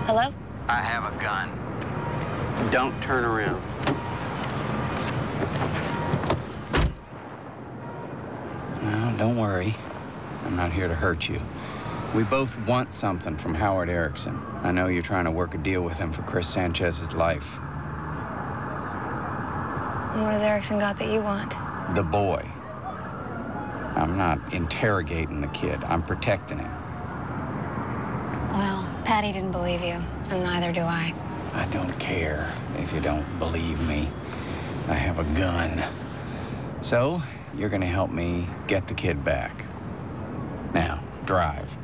Hello? I have a gun. Don't turn around. No, don't worry. I'm not here to hurt you. We both want something from Howard Erickson. I know you're trying to work a deal with him for Chris Sanchez's life. What has Erickson got that you want? The boy. I'm not interrogating the kid. I'm protecting him. Well, Patty didn't believe you, and neither do I. I don't care if you don't believe me. I have a gun. So, you're gonna help me get the kid back. Now, drive.